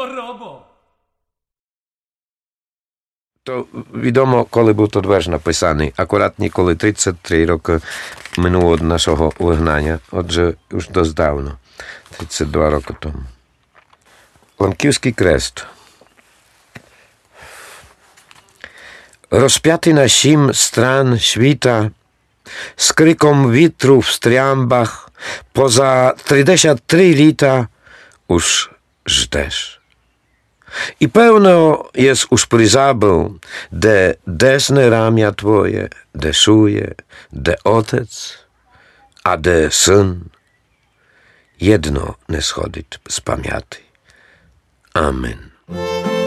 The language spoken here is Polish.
хвороба. То відомо, коли був той вірш написаний. Акуратні, коли 33 роки минуло від нашого вигнання. Отже, już dość давно. 32 роки тому. Лемківський крест. Rozpiaty na 7 stran świta, z krykom witru w strjambach, poza 33 lita już żdesz. I pełno jest już przyzabył, de desne ramia twoje, de szuje, de otec, a de syn. Jedno nie schodzi z pamięci. Amen.